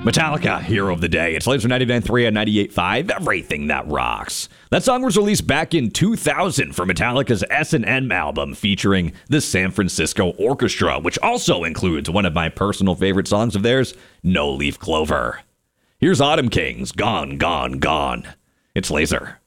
Metallica, Hero of the Day. It's Laser 99.3 and 98.5, everything that rocks. That song was released back in 2000 for Metallica's S&M album featuring the San Francisco Orchestra, which also includes one of my personal favorite songs of theirs, No Leaf Clover. Here's Autumn Kings, Gone, Gone, Gone. It's Laser.